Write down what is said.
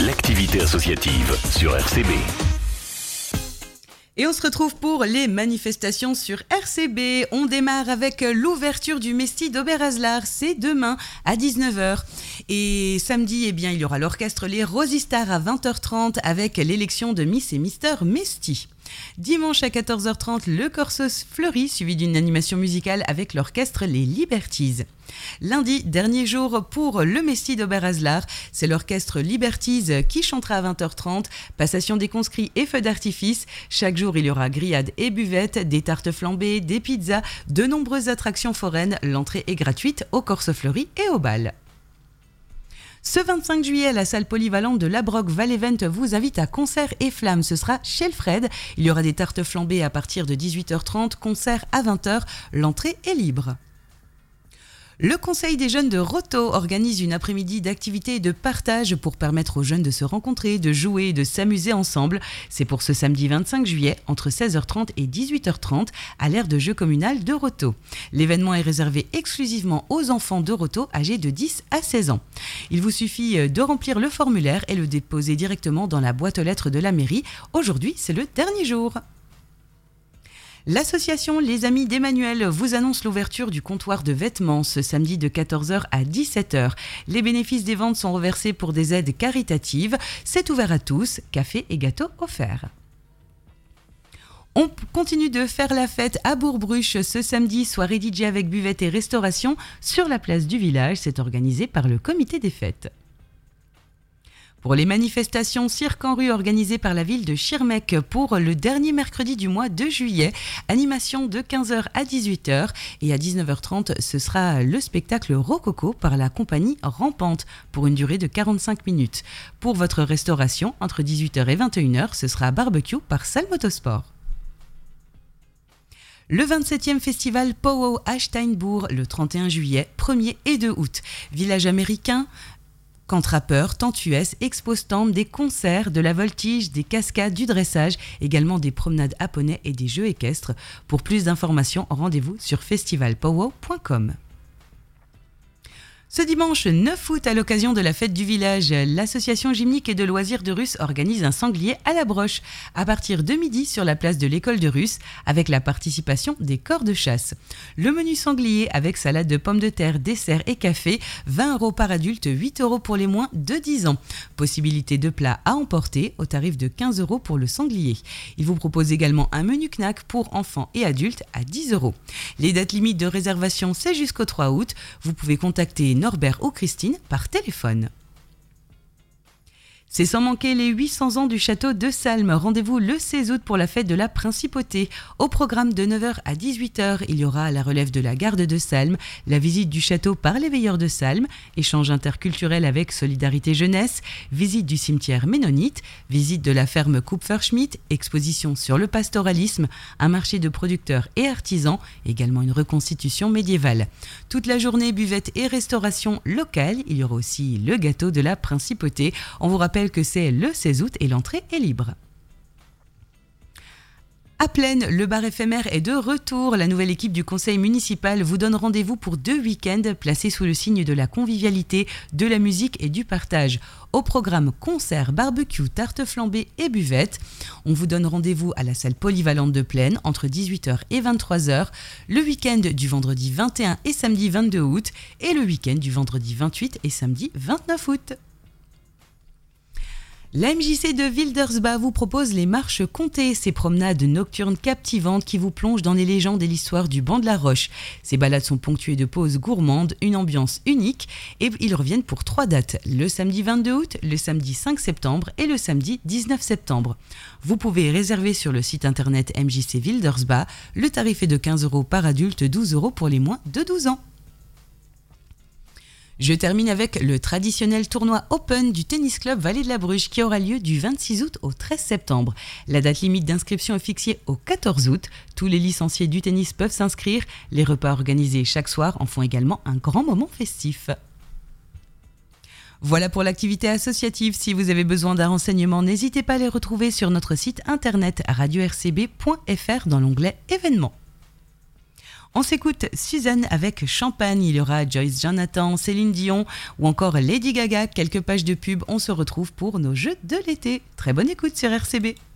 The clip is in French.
l'activité associative sur RCB. Et on se retrouve pour les manifestations sur RCB. On démarre avec l'ouverture du Mesti d'Oberazlar. C'est demain à 19h. Et samedi, il y aura l'orchestre Les Rosistars à 20h30 avec l'élection de Miss et Mister Mesti. Dimanche à 14h30, le Corsos fleurit, suivi d'une animation musicale avec l'orchestre Les Liberties. Lundi, dernier jour pour le Mesti d'Oberazlar, c'est l'orchestre Liberties qui chantera à 20h30, passation des conscrits et feux d'artifice. Chaque jour, il y aura grillades et buvettes, des tartes flambées, des pizzas, de nombreuses attractions foraines. L'entrée est gratuite au Corso Fleuri et au bal. Ce 25 juillet, la salle polyvalente de Labrock Val-Event vous invite à Concert et Flammes. Ce sera chez le Fred. Il y aura des tartes flambées à partir de 18h30, concert à 20h. L'entrée est libre. Le Conseil des jeunes de Roto organise une après-midi d'activités et de partage pour permettre aux jeunes de se rencontrer, de jouer et de s'amuser ensemble. C'est pour ce samedi 25 juillet, entre 16h30 et 18h30, à l'aire de jeu communal de Roto. L'événement est réservé exclusivement aux enfants de Roto âgés de 10 à 16 ans. Il vous suffit de remplir le formulaire et le déposer directement dans la boîte aux lettres de la mairie. Aujourd'hui, c'est le dernier jour. L'association Les Amis d'Emmanuel vous annonce l'ouverture du comptoir de vêtements ce samedi de 14h à 17h. Les bénéfices des ventes sont reversés pour des aides caritatives. C'est ouvert à tous, café et gâteaux offerts. On continue de faire la fête à Bourg-Bruche ce samedi, soirée DJ avec buvette et restauration sur la place du village. C'est organisé par le comité des fêtes. Pour les manifestations cirque en rue organisées par la ville de Schirmeck pour le dernier mercredi du mois de juillet, animation de 15h à 18h et à 19h30, ce sera le spectacle Rococo par la compagnie Rampante pour une durée de 45 minutes. Pour votre restauration, entre 18h et 21h, ce sera barbecue par Salle Motosport. Le 27e festival Pow-Wow à Steinbourg le 31 juillet, 1er et 2 août. Village américain, camp-trappeurs, tentuès, expo-stand, des concerts, de la voltige, des cascades, du dressage, également des promenades à poney et des jeux équestres. Pour plus d'informations, rendez-vous sur festivalpow-wow.com. Ce dimanche 9 août, à l'occasion de la fête du village, l'association gymnique et de loisirs de Russe organise un sanglier à la broche à partir de midi sur la place de l'école de Russe avec la participation des corps de chasse. Le menu sanglier avec salade de pommes de terre, dessert et café, 20 € par adulte, 8 € pour les moins de 10 ans. Possibilité de plats à emporter au tarif de 15 € pour le sanglier. Il vous propose également un menu knack pour enfants et adultes à 10 €. Les dates limites de réservation, c'est jusqu'au 3 août. Vous pouvez contacter Norbert ou Christine par téléphone. C'est sans manquer les 800 ans du château de Salm. Rendez-vous le 16 août pour la fête de la Principauté. Au programme de 9h à 18h, il y aura à la relève de la garde de Salm, la visite du château par les veilleurs de Salm, échange interculturel avec Solidarité Jeunesse, visite du cimetière ménonite, visite de la ferme Kupferschmidt, exposition sur le pastoralisme, un marché de producteurs et artisans, également une reconstitution médiévale. Toute la journée, buvette et restauration locale. Il y aura aussi le gâteau de la Principauté. On vous rappelle que c'est le 16 août et l'entrée est libre. À Plaine, le bar éphémère est de retour. La nouvelle équipe du conseil municipal vous donne rendez-vous pour 2 week-ends placés sous le signe de la convivialité, de la musique et du partage. Au programme concert, barbecue, tarte flambée et buvette. On vous donne rendez-vous à la salle polyvalente de Plaine entre 18h et 23h, le week-end du vendredi 21 et samedi 22 août et le week-end du vendredi 28 et samedi 29 août. La MJC de Wildersbach vous propose les marches comptées, ces promenades nocturnes captivantes qui vous plongent dans les légendes et l'histoire du banc de la Roche. Ces balades sont ponctuées de pauses gourmandes, une ambiance unique et ils reviennent pour 3 dates, le samedi 22 août, le samedi 5 septembre et le samedi 19 septembre. Vous pouvez réserver sur le site internet MJC Wildersbach, le tarif est de 15 € par adulte, 12 € pour les moins de 12 ans. Je termine avec le traditionnel tournoi Open du Tennis Club Vallée de la Bruche qui aura lieu du 26 août au 13 septembre. La date limite d'inscription est fixée au 14 août. Tous les licenciés du tennis peuvent s'inscrire. Les repas organisés chaque soir en font également un grand moment festif. Voilà pour l'activité associative. Si vous avez besoin d'un renseignement, n'hésitez pas à les retrouver sur notre site internet radio-rcb.fr dans l'onglet événements. On s'écoute Suzanne avec Champagne, il y aura Joyce Jonathan, Céline Dion ou encore Lady Gaga, quelques pages de pub, on se retrouve pour nos jeux de l'été. Très bonne écoute sur RCB.